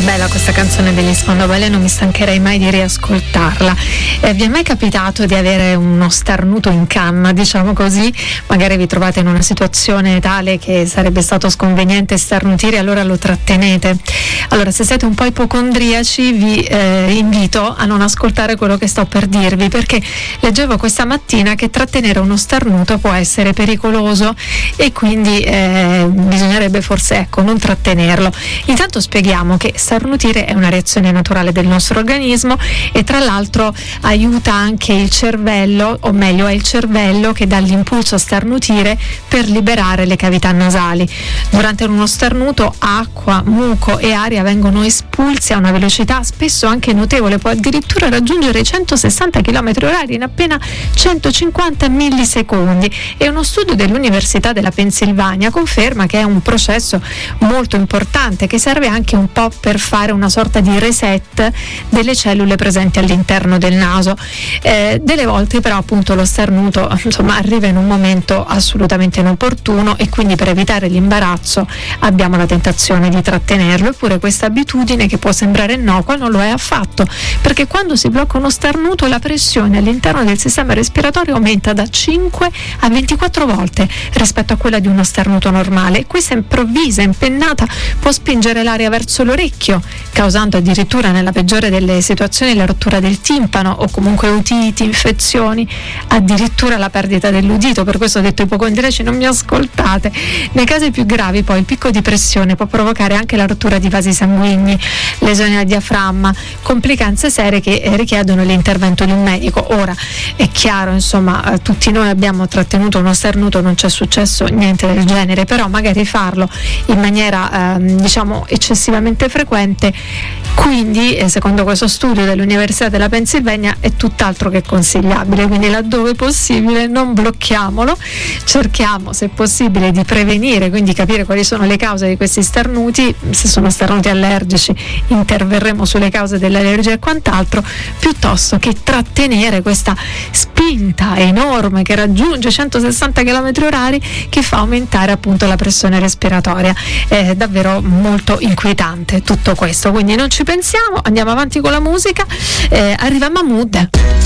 bella questa canzone degli Spandau, non mi stancherei mai di riascoltarla. Vi è mai capitato di avere uno starnuto in canna, diciamo così? Magari vi trovate in una situazione tale che sarebbe stato sconveniente starnutire, allora lo trattenete. Allora, se siete un po' ipocondriaci, vi invito a non ascoltare quello che sto per dirvi, perché leggevo questa mattina che trattenere uno starnuto può essere pericoloso e quindi bisognerebbe forse non trattenerlo. Intanto spieghiamo che starnutire è una reazione naturale del nostro organismo e tra l'altro aiuta anche il cervello, o meglio è il cervello che dà l'impulso a starnutire per liberare le cavità nasali. Durante uno starnuto acqua, muco e aria vengono espulsi a una velocità spesso anche notevole, può addirittura raggiungere i 160 km/h in appena 150 millisecondi, e uno studio dell'Università della Pennsylvania conferma che è un processo molto importante che serve anche un po' per fare una sorta di reset delle cellule presenti all'interno del naso. Delle volte però appunto lo starnuto arriva in un momento assolutamente inopportuno e quindi per evitare l'imbarazzo abbiamo la tentazione di trattenerlo, eppure questa abitudine che può sembrare innocua non lo è affatto, perché quando si blocca uno starnuto la pressione all'interno del sistema respiratorio aumenta da 5 a 24 volte rispetto a quella di uno starnuto normale, e questa improvvisa impennata può spingere l'aria verso l'orecchio, causando addirittura nella peggiore delle situazioni la rottura del timpano o comunque otiti, infezioni, addirittura la perdita dell'udito. Per questo ho detto ipocondriaci, non mi ascoltate. Nei casi più gravi poi il picco di pressione può provocare anche la rottura di vasi sanguigni, lesioni al diaframma, complicanze serie che richiedono l'intervento di un medico. Ora è chiaro, tutti noi abbiamo trattenuto uno starnuto, non c'è successo niente del genere, però magari farlo in maniera eccessivamente frequente, quindi secondo questo studio dell'Università della Pennsylvania è tutt'altro che consigliabile. Quindi laddove possibile non blocchiamolo, cerchiamo se possibile di prevenire, quindi capire quali sono le cause di questi starnuti. Se sono starnuti allergici interverremo sulle cause dell'allergia e quant'altro, piuttosto che trattenere questa spinta enorme che raggiunge 160 km/h che fa aumentare appunto la pressione respiratoria. È davvero molto inquietante tutto questo, quindi non ci pensiamo, andiamo avanti con la musica. Arriva Mahmood.